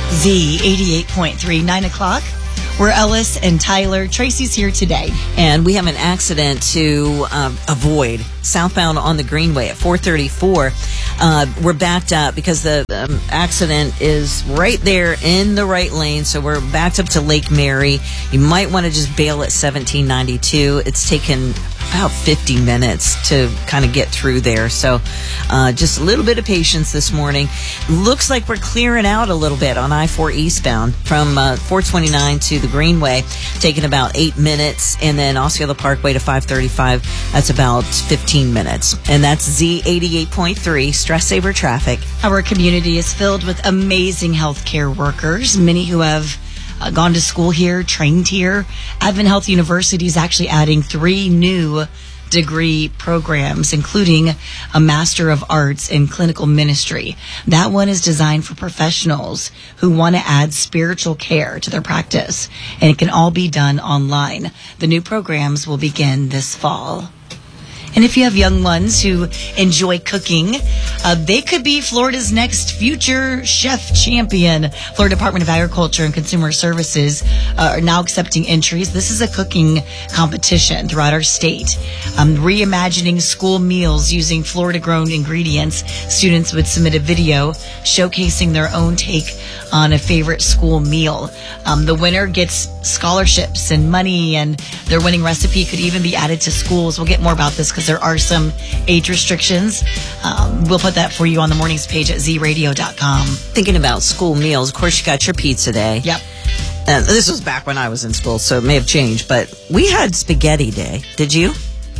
Z88.3, 9 o'clock. We're Ellis and Tyler. Tracy's here today. And we have an accident to avoid southbound on the Greenway at 434. We're backed up because the accident is right there in the right lane. So we're backed up to Lake Mary. You might want to just bail at 1792. It's taken about 50 minutes to kind of get through there. So just a little bit of patience this morning. Looks like we're clearing out a little bit on I-4 eastbound from 429 to the Greenway, taking about 8 minutes. And then Osceola Parkway to 535, that's about 15 minutes. And that's Z88.3, Stress Saver Traffic. Our community is filled with amazing healthcare workers, many who have gone to school here, trained here. Advent Health University is actually adding 3 new degree programs, including a Master of Arts in Clinical Ministry. That one is designed for professionals who want to add spiritual care to their practice, and it can all be done online. The new programs will begin this fall. And if you have young ones who enjoy cooking, they could be Florida's next future chef champion. Florida Department of Agriculture and Consumer Services are now accepting entries. This is a cooking competition throughout our state. Reimagining school meals using Florida-grown ingredients. Students would submit a video showcasing their own take on a favorite school meal. The winner gets scholarships and money, and their winning recipe could even be added to schools. We'll get more about this because there are some age restrictions. We'll put that for you on the mornings page at zradio.com. Thinking about school meals, of course, you got your pizza day. Yep. This was back when I was in school, so it may have changed, but we had spaghetti day. Did you?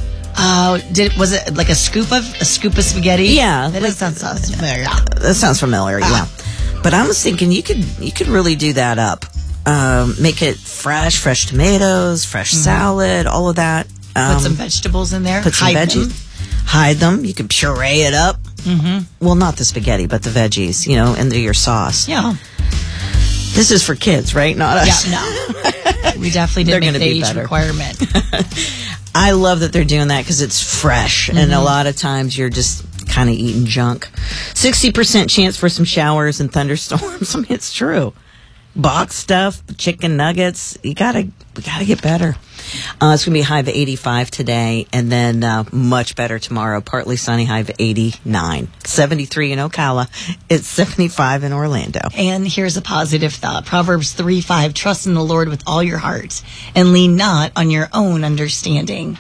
Was it like a scoop of spaghetti? Yeah. That sounds familiar. That sounds familiar, yeah. But I was thinking you could really do that up. Make it fresh tomatoes, fresh salad, all of that. Put some vegetables in there. Put some veggies. Hide them. You can puree it up. Mm-hmm. Well, not the spaghetti, but the veggies, into your sauce. Yeah. This is for kids, right? Not us. Yeah, no. We definitely didn't make the age requirement. I love that they're doing that because it's fresh. Mm-hmm. And a lot of times you're just kind of eating junk. 60% chance for some showers and thunderstorms. I mean, it's true. Box stuff, chicken nuggets. We gotta get better. It's going to be a high of 85 today, and then much better tomorrow. Partly sunny, high of 89. 73 in Ocala. It's 75 in Orlando. And here's a positive thought. Proverbs 3:5, trust in the Lord with all your heart, and lean not on your own understanding.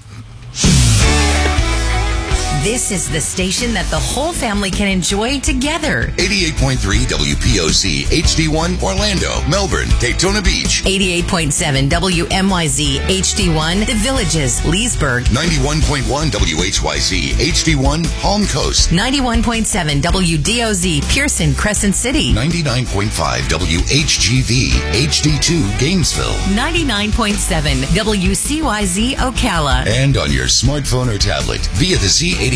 This is the station that the whole family can enjoy together. 88.3 WPOC, HD1, Orlando, Melbourne, Daytona Beach. 88.7 WMYZ, HD1, The Villages, Leesburg. 91.1 WHYZ, HD1, Palm Coast. 91.7 WDOZ, Pearson, Crescent City. 99.5 WHGV, HD2, Gainesville. 99.7 WCYZ, Ocala. And on your smartphone or tablet via the Z88